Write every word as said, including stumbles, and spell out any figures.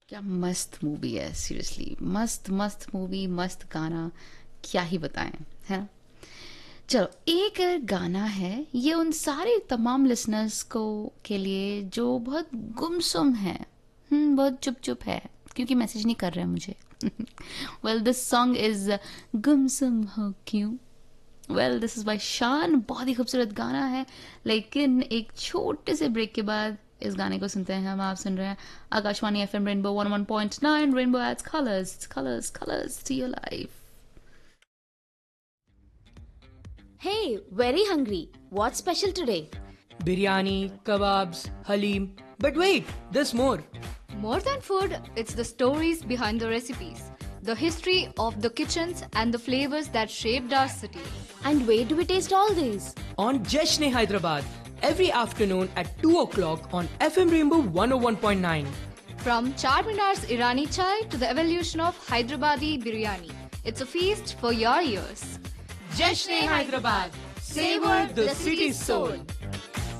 क्या मस्त मूवी है, सीरियसली मस्त मस्त मूवी, मस्त गाना, क्या ही बताएं, है ना। चलो, एक गाना है ये उन सारे तमाम लिसनर्स को के लिए जो बहुत गुमसुम है, हम्म बहुत चुप चुप है, क्योंकि मैसेज नहीं कर रहे हैं मुझे। वेल दिस सॉन्ग इज गुमसुम हो क्यों। वेल दिस इज बाय शान, बहुत ही खूबसूरत गाना है। लेकिन एक छोटे से ब्रेक के बाद इस गाने को सुनते हैं हम। आप सुन रहे हैं Akashvani F M rainbow one one point nine, rainbow ads colours colours colours to your life. Hey, very hungry. What's special today? Biryani, kebabs, halim. But wait, there's more. More than food, it's the stories behind the recipes, the history of the kitchens, and the flavors that shaped our city. And where do we taste all these? On Jashne Hyderabad, every afternoon at two o'clock on F M Rainbow one oh one point nine. From Charminar's Irani chai to the evolution of Hyderabadi biryani, it's a feast for your ears. Jashne Hyderabad, savor the city's soul.